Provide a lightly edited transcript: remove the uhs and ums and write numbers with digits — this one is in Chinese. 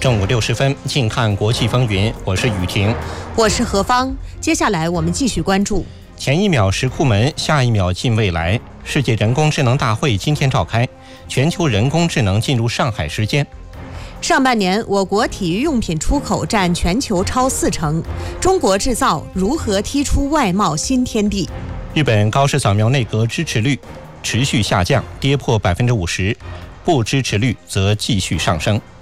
正午60分，近看国际风云，我是雨婷， 我是何芳。接下来我们继续关注。 前一秒石库门，下一秒近未来。世界人工智能大会今天召开，全球人工智能进入上海时间。 上半年，我国体育用品出口占全球超40%，中国制造如何踢出外贸新天地？ 日本高市扫描内阁支持率持续下降，跌破50%，不支持率则继续上升。